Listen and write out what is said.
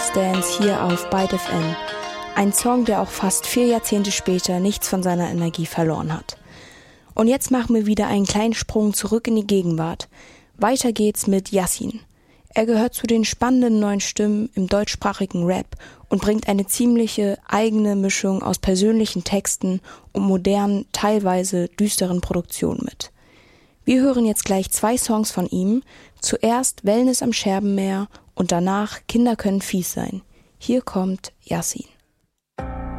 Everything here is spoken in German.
Let's Dance hier auf Byte FM. Ein Song, der auch fast 4 Jahrzehnte später nichts von seiner Energie verloren hat. Und jetzt machen wir wieder einen kleinen Sprung zurück in die Gegenwart. Weiter geht's mit Yassin. Er gehört zu den spannenden neuen Stimmen im deutschsprachigen Rap und bringt eine ziemliche eigene Mischung aus persönlichen Texten und modernen, teilweise düsteren Produktionen mit. Wir hören jetzt gleich 2 Songs von ihm. Zuerst Wellness am Scherbenmeer und danach Kinder können fies sein. Hier kommt Yassin.